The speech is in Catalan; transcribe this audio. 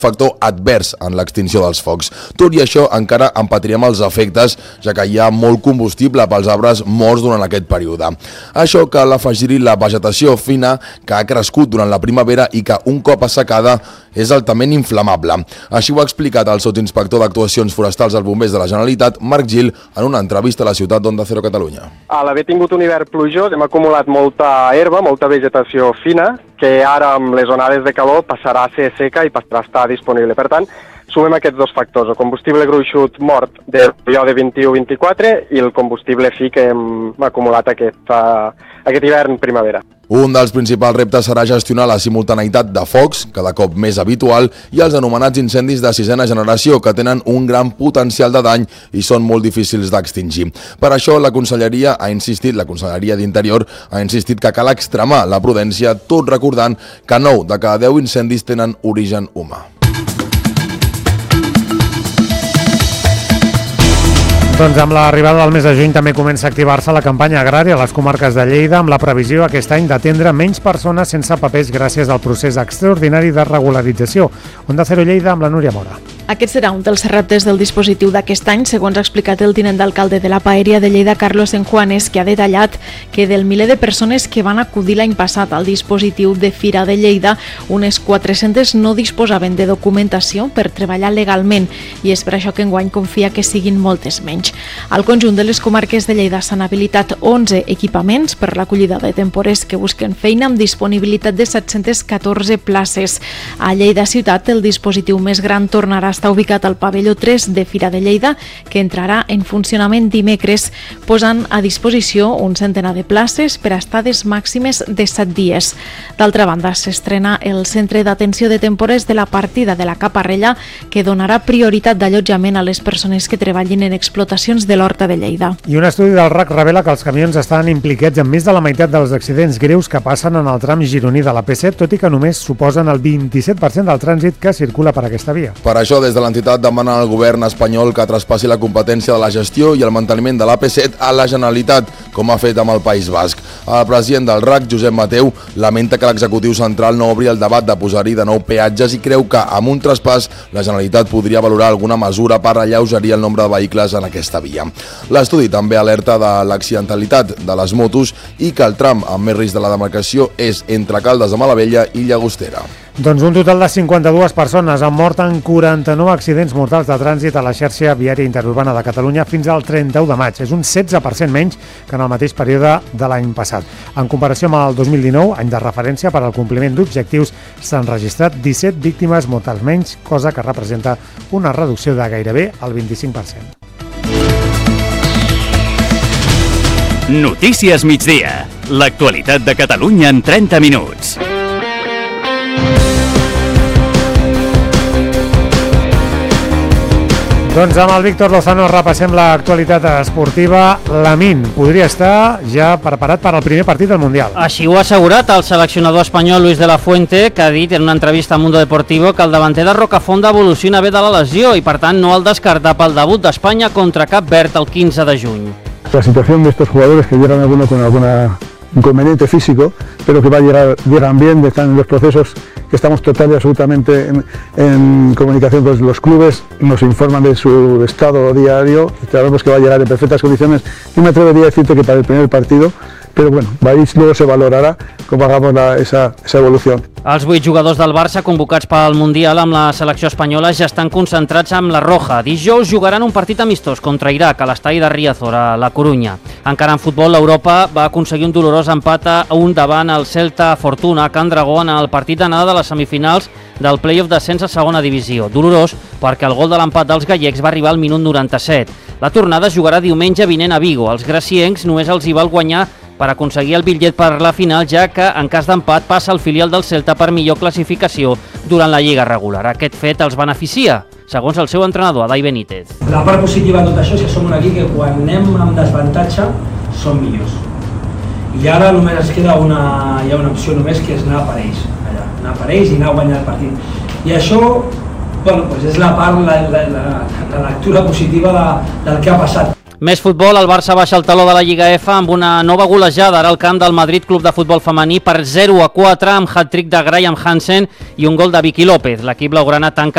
factor advers en l'extinció dels focs. Tot i això, encara en patirem els efectes, ja que hi ha molt combustible pels arbres morts durant aquest període. Això cal afegir-hi la vegetació fina que ha crescut durant la primavera i que un cop assecada és altament inflamable. Així ho ha explicat el sotsinspector d'actuacions forestals als bombers de la Generalitat, Marc Gil, en una entrevista a la ciutat d'Onda Cero Catalunya. A l'haver tingut un hivern plujós hem acumulat molta herba, molta vegetació fina, que ara amb les onades de calor passarà a ser seca i passarà a estar disponible. Per tant, sumem aquests dos factors, el combustible gruixut mort del període 21-24 i el combustible fi que hem acumulat aquest hivern primavera. Un dels principals reptes serà gestionar la simultaneïtat de focs, cada cop més habitual, i els anomenats incendis de sisena generació, que tenen un gran potencial de dany i són molt difícils d'extingir. Per això la Conselleria d'Interior ha insistit que cal extremar la prudència, tot recordant que 9 de cada 10 incendis tenen origen humà. Doncs amb l'arribada del mes de juny també comença a activar-se la campanya agrària a les comarques de Lleida amb la previsió aquest any d'atendre menys persones sense papers gràcies al procés extraordinari de regularització. Onda Cero Lleida amb la Núria Mora. Aquest serà un dels reptes del dispositiu d'aquest any, segons ha explicat el tinent d'alcalde de la Paeria de Lleida, Carlos Enjuanes, que ha detallat que del miler de persones que van acudir l'any passat al dispositiu de Fira de Lleida, unes 400 no disposaven de documentació per treballar legalment i és per això que enguany confia que siguin moltes menys. Al conjunt de les comarques de Lleida s'han habilitat 11 equipaments per l'acollida de temporers que busquen feina amb disponibilitat de 714 places. A Lleida ciutat, el dispositiu més gran tornarà a estar ubicat al pavelló 3 de Fira de Lleida, que entrarà en funcionament dimecres, posant a disposició un centenar de places per a estades màximes de 7 dies. D'altra banda, s'estrena el Centre d'Atenció de Temporers de la Partida de la Caparrella, que donarà prioritat d'allotjament a les persones que treballin en explotacions de l'Horta de Lleida. I un estudi del RAC revela que els camions estan implicats en més de la meitat dels accidents greus que passen en el tram gironí de la P7, tot i que només suposen el 27% del trànsit que circula per aquesta via. Per això, des de l'entitat demanen al govern espanyol que traspassi la competència de la gestió i el manteniment de l'AP7 a la Generalitat, com ha fet amb el País Basc. El president del RAC, Josep Mateu, lamenta que l'executiu central no obri el debat de posar-hi de nou peatges i creu que amb un traspàs la Generalitat podria valorar alguna mesura per alleugerir el nombre de vehicles en aquesta via. L'estudi també alerta de l'accidentalitat de les motos i que el tram amb més risc de la demarcació és entre Caldes de Malavella i Llagostera. Doncs un total de 52 persones han mort en 49 accidents mortals de trànsit a la xarxa viària interurbana de Catalunya fins al 31 de maig. És un 16% menys que en el mateix període de l'any passat. En comparació amb el 2019, any de referència per al compliment d'objectius, s'han registrat 17 víctimes mortals menys, cosa que representa una reducció de gairebé el 25%. Notícies migdia. L'actualitat de Catalunya en 30 minuts. Doncs amb el Víctor Lozano repassem l'actualitat esportiva. Lamine podria estar ja preparat per al primer partit del Mundial. Així ho ha assegurat el seleccionador espanyol Luis de la Fuente, que ha dit en una entrevista a Mundo Deportivo que el davanter de Rocafonda evoluciona bé de la lesió i per tant no el descarta pel debut d'Espanya contra Cap Verd el 15 de juny. La situación de estos jugadores que llegan alguno con alguna inconveniente físico, pero que llegan bien, están en los procesos que estamos total y absolutamente en comunicación con los clubes, nos informan de su estado diario, sabemos que va a llegar en perfectas condiciones y me atrevería a decirte que para el primer partido, però bueno, luego se valorarà com hagamos esa evolució. Els 8 jugadors del Barça convocats pel Mundial amb la selecció espanyola ja estan concentrats amb la Roja. Dijous jugaran un partit amistós contra Iraq a l'estadi de Riazor, a la Corunya. Encara en futbol, l'Europa va aconseguir un dolorós empat a 1 davant el Celta Fortuna a Can Dragó en el partit d'anada de les semifinals del play-off d'ascens a segona divisió. Dolorós perquè el gol de l'empat dels gallecs va arribar al minut 97. La tornada es jugarà diumenge vinent a Vigo. Els graciencs només els hi val guanyar per aconseguir el bitllet per la final, ja que en cas d'empat passa el filial del Celta per millor classificació durant la Lliga regular. Aquest fet els beneficia, segons el seu entrenador, Adai Benítez. La part positiva de tot això és que som un equip que quan anem amb desavantatge som millors. I ara només es queda hi ha una opció només, que és anar per ells. Anar per ells i anar a guanyar el partit. I això és la part, la lectura positiva del que ha passat. Més futbol, el Barça baixa el taló de la Lliga F amb una nova golejada ara al camp del Madrid Club de Futbol Femení per 0-4 amb hat-trick de Graham Hansen i un gol de Vicky López. L'equip blaugrana tanca